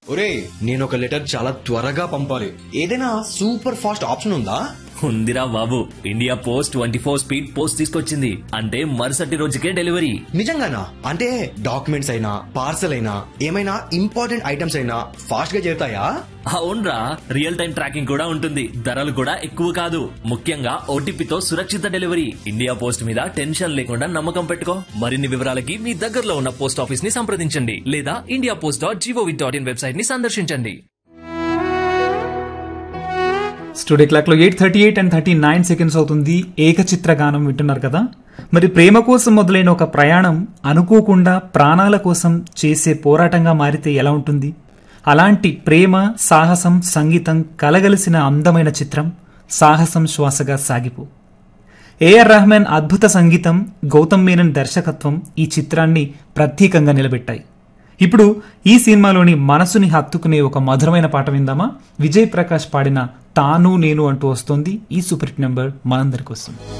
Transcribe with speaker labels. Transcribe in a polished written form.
Speaker 1: ఒరే నేను ఒక లెటర్ చాలా త్వరగా పంపాలి, ఏదైనా సూపర్ ఫాస్ట్ ఆప్షన్ ఉందా?
Speaker 2: ఉందిరా బాబు, ఇండియా పోస్ట్ 24 స్పీడ్ పోస్ట్ తీసుకొచ్చింది. అంటే మరుసటి రోజుకే డెలివరీ.
Speaker 1: నిజంగానా? అంటే డాక్యుమెంట్స్ అయినా పార్సల్ అయినా ఏమైనా ఇంపార్టెంట్ ఐటమ్స్ అయినా ఫాస్ట్ గా చేరుతాయా?
Speaker 2: అవునరా, రియల్ టైం ట్రాకింగ్ కూడా ఉంటుంది. ధరలు కూడా ఎక్కువ కాదు. ముఖ్యంగా ఓటీపీతో సురక్షిత డెలివరీ. ఇండియా పోస్ట్ మీద టెన్షన్ లేకుండా నమ్మకం పెట్టుకో. మరిన్ని వివరాలకి మీ దగ్గరలో ఉన్న పోస్ట్ ఆఫీస్ ని సంప్రదించండి లేదా indiapost.gov.in వెబ్సైట్ ని సందర్శించండి.
Speaker 3: స్టూడియో క్లాక్ లో 8:38 and 39 seconds అవుతుంది. ఏకచిత్ర గానం వింటున్నారు కదా. మరి ప్రేమ కోసం మొదలైన ఒక ప్రయాణం అనుకోకుండా ప్రాణాల కోసం చేసే పోరాటంగా మారితే ఎలా ఉంటుంది? అలాంటి ప్రేమ, సాహసం, సంగీతం కలగలిసిన అందమైన చిత్రం సాహసం శ్వాసగా సాగిపో. ఏఆర్ రెహమాన్ అద్భుత సంగీతం, గౌతమ్ మీనన్ దర్శకత్వం ఈ చిత్రాన్ని ప్రత్యేకంగా నిలబెట్టాయి. ఇప్పుడు ఈ సినిమాలోని మనసుని హత్తుకునే ఒక మధురమైన పాట విందామా? విజయ్ ప్రకాష్ పాడిన తాను నేను అంటూ వస్తోంది ఈ సూపర్ హిట్ నెంబర్ మనందరి కోసం.